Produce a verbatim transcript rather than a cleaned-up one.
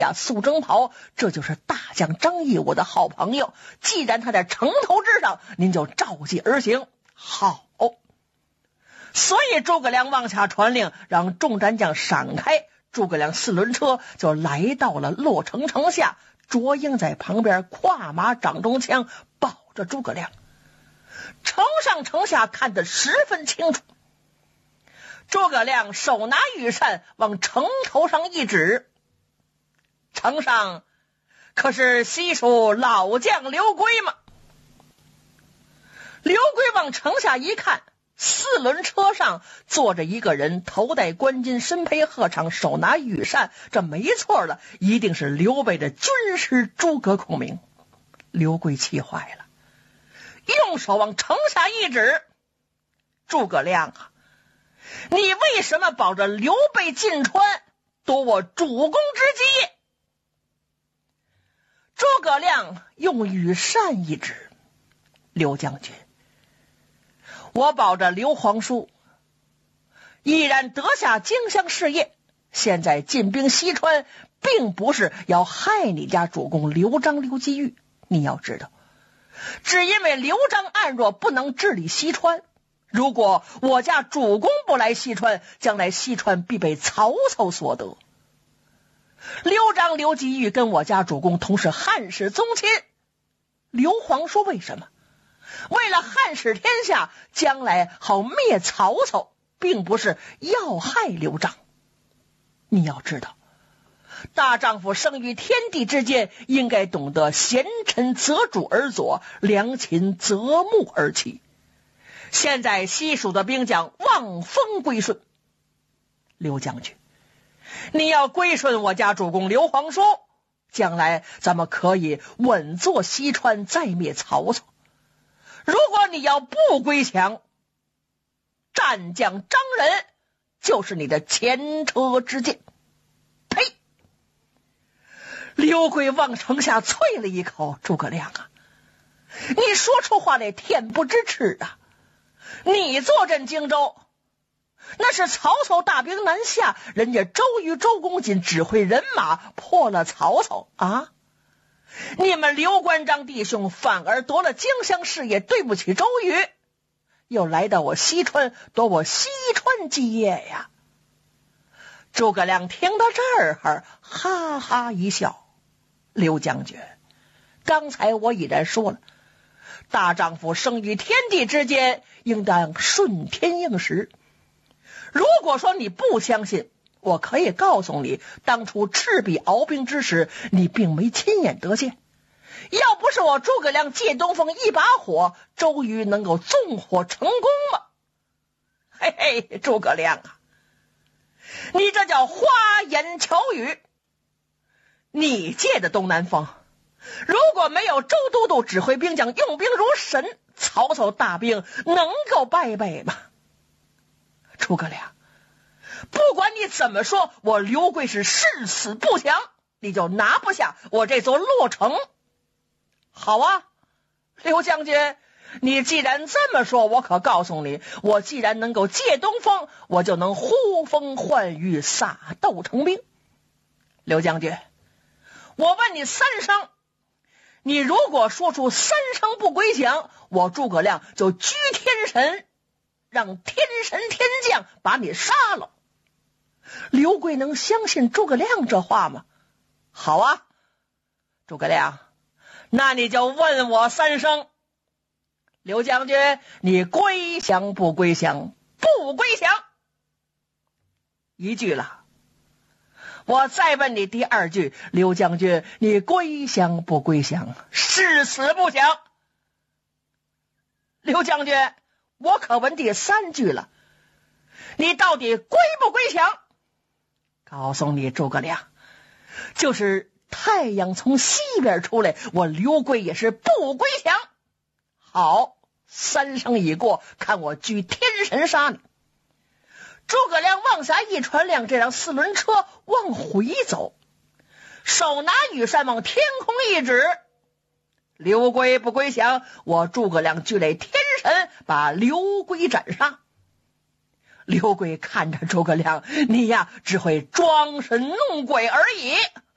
呀，素贞袍，这就是大将张义我的好朋友。既然他在城头之上，您就照计而行。好。所以诸葛亮往下传令，让众战将闪开。诸葛亮四轮车就来到了洛城城下，卓英在旁边跨马掌中枪，抱着诸葛亮。城上城下看得十分清楚。诸葛亮手拿羽扇往城头上一指，城上可是西蜀老将刘圭吗？刘圭往城下一看，四轮车上坐着一个人，头戴冠巾，身披鹤氅，手拿羽扇，这没错了，一定是刘备的军师诸葛孔明。刘圭气坏了，用手往城下一指，诸葛亮啊，你为什么保着刘备进川，夺我主公之基？诸葛亮用羽扇一指，刘将军，我保着刘皇叔毅然得下荆襄事业，现在进兵西川，并不是要害你家主公刘璋刘基玉。你要知道，只因为刘璋暗弱，不能治理西川。如果我家主公不来西川，将来西川必被曹操所得。刘璋刘基玉跟我家主公同是汉室宗亲，刘皇叔为什么？为了汉室天下，将来好灭曹操，并不是要害刘璋。你要知道，大丈夫生于天地之间，应该懂得贤臣择主而佐，良禽择木而栖。现在西蜀的兵将望风归顺，刘将军，你要归顺我家主公刘皇叔，将来咱们可以稳坐西川，再灭曹操。如果你要不归降，战将张仁就是你的前车之鉴。呸！刘圭往城下啐了一口，诸葛亮啊，你说出话来恬不知耻啊！你坐镇荆州，那是曹操大兵南下，人家周瑜周公瑾指挥人马破了曹操啊！你们刘关张弟兄反而夺了荆襄事业，对不起周瑜，又来到我西川夺我西川基业呀！诸葛亮听到这儿哈哈一笑，刘将军，刚才我已然说了，大丈夫生于天地之间，应当顺天应时。如果说你不相信，我可以告诉你，当初赤壁鏖兵之时，你并没亲眼得见。要不是我诸葛亮借东风一把火，周瑜能够纵火成功吗？嘿嘿，诸葛亮啊，你这叫花言巧语。你借的东南风，如果没有周都督指挥兵将用兵如神，曹操大兵能够败北吗？诸葛亮，不管你怎么说，我刘圭是誓死不降，你就拿不下我这座洛城。好啊，刘将军，你既然这么说，我可告诉你，我既然能够借东风，我就能呼风唤雨，撒豆成兵。刘将军，我问你三声，你如果说出三声不归降，我诸葛亮就居天神，让天神天将把你杀了。刘圭能相信诸葛亮这话吗？好啊，诸葛亮，那你就问我三声，刘将军，你归降不归降？不归降。一句了。我再问你第二句，刘将军，你归降不归降？誓死不降。刘将军，我可问第三句了，你到底归不归降？告诉你诸葛亮，就是太阳从西边出来，我刘圭也是不归降。好，三声已过，看我居天神杀你。诸葛亮往下一传令，这辆四轮车往回走，手拿羽扇往天空一指，刘圭不归降，我诸葛亮俱累天神把刘圭斩杀。刘圭看着诸葛亮，你呀只会装神弄鬼而已。